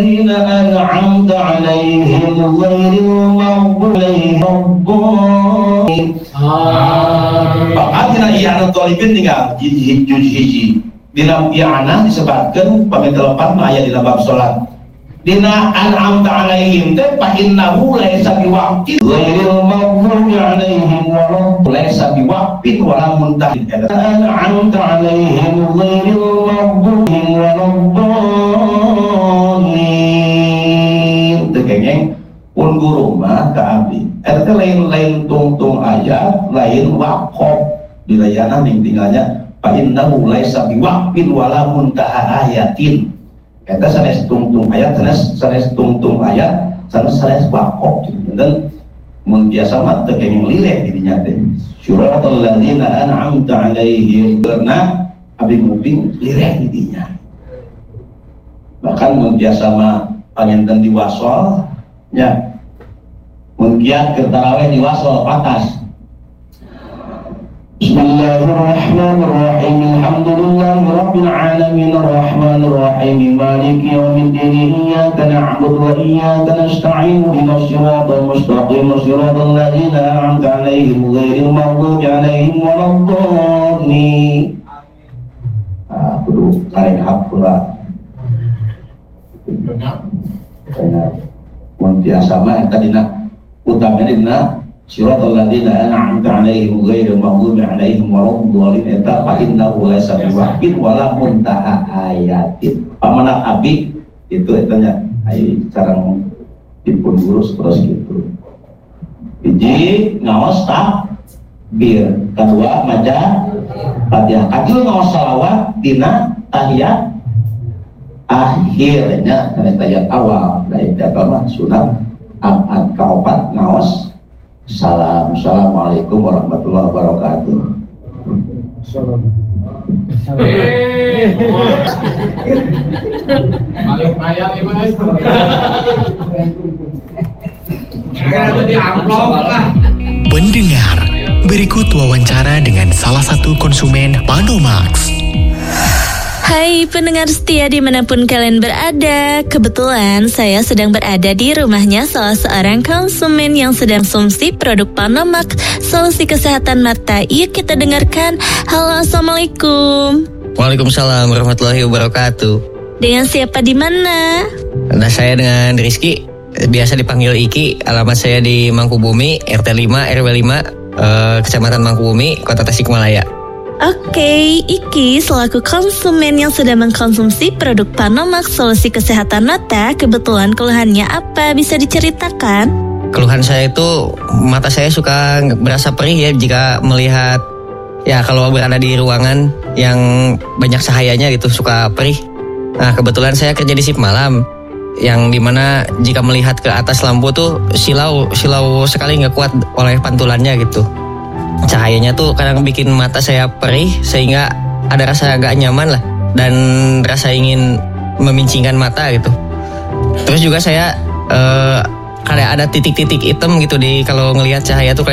الذين أنعمت عليهم غير المغضوب عليهم. Pakadina i'anah thalibin tinggal hiji. Dina i'anah disebutkan pami 8 ayat dina bab salat. Dina an'amta alaihim teh fa innahu laisa biwaqtin ghairil maghdubi alaihim wa laisa biwaqtin wa la muntahin. An'amta alaihim ghairil maghdubi wa teu kengeng pun guru mah ka abdi. Eta lain tungtung ayat, lain waqaf dilayana ning tinggalnya fa innahu laisa biwaqtin wa la muntaha ayatin. Eta sanes tungtung ayat, sanes tungtung ayat, sanes waqaf. Dan mun biasa mah teu kenging lileh didinya teh. Syuratal ladzina an'amta alaihim, karena abdi muping lileh didinya. Bahkan mun biasa mah panginten diwasol nya. Mun kiat keur tarawih diwasol patas. Bismillahirrahmanirrahim. Alhamdulillahi rabbil alamin arrahmanir rahim maliki yaumiddin iyyaka na'budu wa iyyaka nasta'in ihdinas siratal mustaqim siratal ladzina an'amta 'alaihim ghairil maghdubi 'alaihim waladdallin. Kudu karek hafal. Benar. Mun biasa mah eta dina utamana dina siratal ladzina an'amta 'alaihim ghairil maghdubi 'alaihim waladdallin. Eta fa innahu laysa biwaqtin wala muntaha ayatin. Pamana abi itu etanya ai sareng dipun urus terus gitu. Hiji ngaos takbir, kedua maca Fatihah, katilu ngaos shalawat dina tahiyat akhirnya dari tahiyat awal dari agama sunat abad kaopat ngaos salam. Assalamualaikum warahmatullahi wabarakatuh. Pendengar, berikut wawancara dengan salah satu konsumen Panomax. Hai pendengar setia dimanapun kalian berada. Kebetulan saya sedang berada di rumahnya salah seorang konsumen yang sedang konsumsi produk Panomax, solusi kesehatan mata. Yuk kita dengarkan. Halo, assalamualaikum. Waalaikumsalam warahmatullahi wabarakatuh. Dengan siapa di mana? Nah, saya dengan Rizky, biasa dipanggil Iki. Alamat saya di Mangkubumi, RT 5 RW 5, Kecamatan Mangkubumi, Kota Tasikmalaya. Oke, Iki selaku konsumen yang sudah mengkonsumsi produk Panomax solusi kesehatan mata, kebetulan keluhannya apa? Bisa diceritakan? Keluhan saya itu mata saya suka berasa perih ya jika melihat, ya kalau berada di ruangan yang banyak cahayanya gitu suka perih. Nah, kebetulan saya kerja di shift malam, yang dimana jika melihat ke atas lampu tuh silau sekali nggak kuat oleh pantulannya gitu. Cahayanya tuh kadang bikin mata saya perih sehingga ada rasa agak nyaman lah dan rasa ingin memincingkan mata gitu. Terus juga saya kayak ada titik-titik hitam gitu di kalau ngelihat cahaya tuh